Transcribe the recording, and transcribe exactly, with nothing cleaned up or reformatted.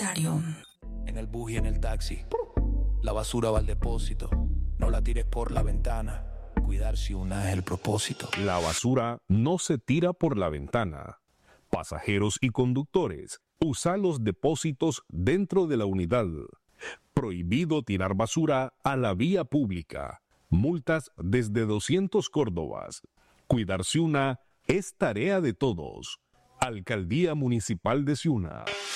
publicitario. En el bus y en el taxi, la basura va al depósito. No la tires por la ventana. Cuidar si una es el propósito. La basura no se tira por la ventana. Pasajeros y conductores, usa los depósitos dentro de la unidad. Prohibido tirar basura a la vía pública. Multas desde doscientos córdobas. Cuidar Ciuna es tarea de todos. Alcaldía Municipal de Ciuna.